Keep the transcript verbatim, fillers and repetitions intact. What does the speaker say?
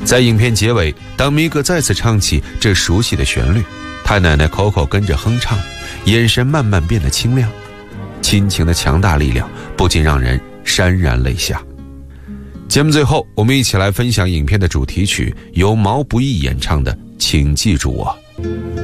在影片结尾，当米格再次唱起这熟悉的旋律，太奶奶 Coco 跟着哼唱，眼神慢慢变得清亮。亲情的强大力量不禁让人潸然泪下。节目最后，我们一起来分享影片的主题曲，由毛不易演唱的《请记住我》。